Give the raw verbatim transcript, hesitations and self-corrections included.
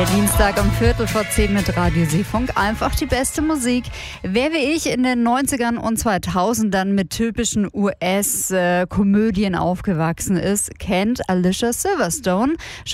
Dienstag um Viertel vor zehn mit Radio Seefunk. Einfach die beste Musik. Wer wie ich in den neunzigern und zweitausendern mit typischen U S-Komödien aufgewachsen ist, kennt Alicia Silverstone.